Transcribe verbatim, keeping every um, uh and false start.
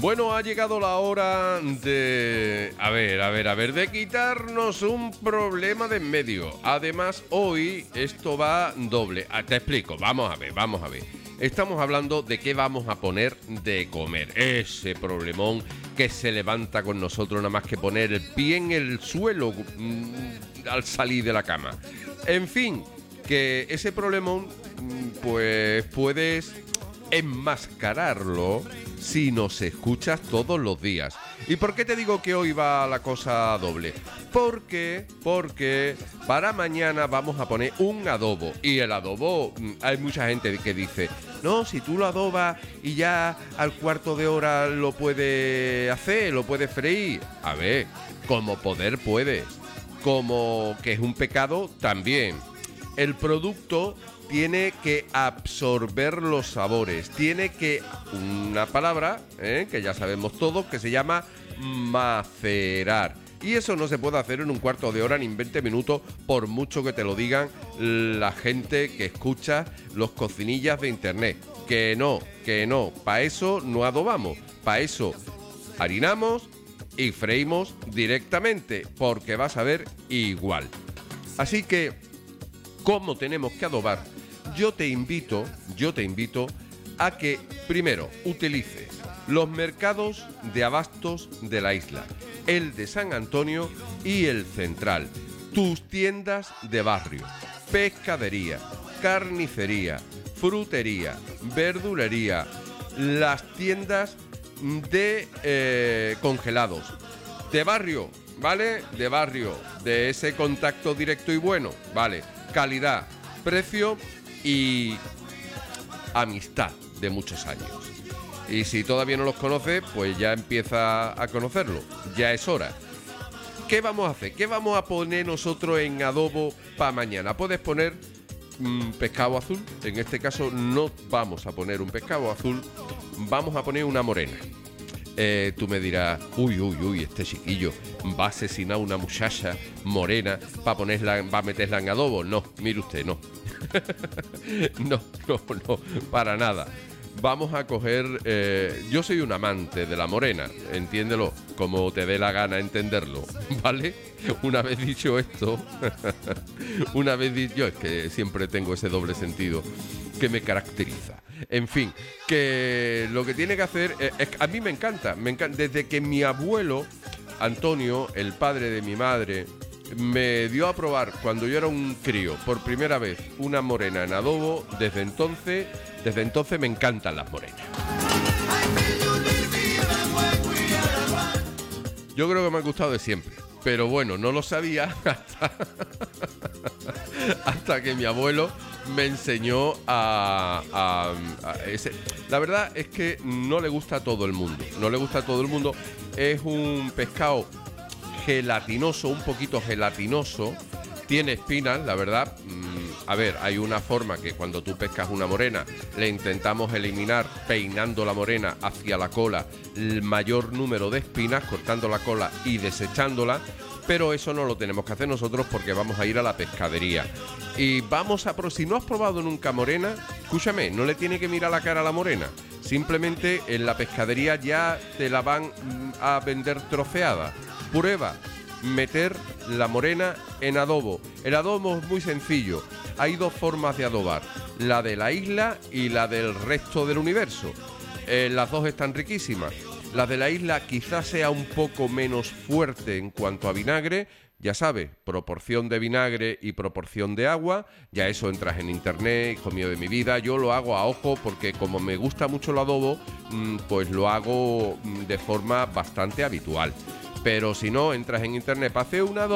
Bueno, ha llegado la hora de... A ver, a ver, a ver, de quitarnos un problema de en medio. Además, hoy esto va doble. Ah, te explico, vamos a ver, vamos a ver. Estamos hablando de qué vamos a poner de comer. Ese problemón que se levanta con nosotros nada más que poner el pie en el suelo mmm, al salir de la cama. En fin, que ese problemón, pues puedes enmascararlo si nos escuchas todos los días. ¿Y por qué te digo que hoy va la cosa doble? Porque, porque para mañana vamos a poner un adobo. Y el adobo, hay mucha gente que dice, no, si tú lo adobas y ya al cuarto de hora lo puedes hacer, lo puedes freír. A ver, como poder puedes, como que es un pecado también. El producto tiene que absorber los sabores, tiene que, una palabra ¿eh? que ya sabemos todos, que se llama macerar. Y eso no se puede hacer en un cuarto de hora ni en veinte minutos, por mucho que te lo digan la gente que escucha los cocinillas de internet. Que no, que no, para eso no adobamos, para eso harinamos y freímos directamente, porque vas a ver igual. Así que, ¿cómo tenemos que adobar? Yo te invito, yo te invito a que primero utilices los mercados de abastos de la isla, el de San Antonio y el central, tus tiendas de barrio, pescadería, carnicería, frutería, verdulería, las tiendas de eh, congelados, de barrio, ¿vale? De barrio, de ese contacto directo y bueno, ¿vale? Calidad, precio y amistad de muchos años. Y si todavía no los conoces, pues ya empieza a conocerlo. Ya es hora. ¿Qué vamos a hacer? ¿Qué vamos a poner nosotros en adobo para mañana? Puedes poner mmm, pescado azul. En este caso no vamos a poner un pescado azul. Vamos a poner una morena. Eh, tú me dirás, uy, uy, uy, este chiquillo va a asesinar a una muchacha morena para ponerla, va a meterla en adobo. No, mire usted, no. no, no, no, para nada. Vamos a coger, eh, yo soy un amante de la morena, entiéndelo, como te dé la gana entenderlo, ¿vale? Una vez dicho esto, una vez dicho, yo es que siempre tengo ese doble sentido que me caracteriza. En fin, que lo que tiene que hacer, es, es, a mí me encanta, me encanta, desde que mi abuelo, Antonio, el padre de mi madre, me dio a probar cuando yo era un crío, por primera vez, una morena en adobo, desde entonces, desde entonces me encantan las morenas. Yo creo que me ha gustado de siempre, pero bueno, no lo sabía hasta, hasta que mi abuelo me enseñó a, a, a ese. La verdad es que no le gusta a todo el mundo, no le gusta a todo el mundo. Es un pescado gelatinoso, un poquito gelatinoso, tiene espinas, la verdad. A ver, hay una forma que cuando tú pescas una morena le intentamos eliminar peinando la morena hacia la cola el mayor número de espinas, cortando la cola y desechándola, pero eso no lo tenemos que hacer nosotros porque vamos a ir a la pescadería y vamos a... Si no has probado nunca morena, escúchame, no le tiene que mirar la cara a la morena, simplemente en la pescadería ya te la van a vender troceada. Prueba meter la morena en adobo. El adobo es muy sencillo. Hay dos formas de adobar, la de la isla y la del resto del universo. Eh, las dos están riquísimas. La de la isla quizás sea un poco menos fuerte en cuanto a vinagre. Ya sabes, proporción de vinagre y proporción de agua. Ya eso entras en internet, hijo mío de mi vida. Yo lo hago a ojo porque como me gusta mucho el adobo, pues lo hago de forma bastante habitual. Pero si no, entras en internet para hacer un adobo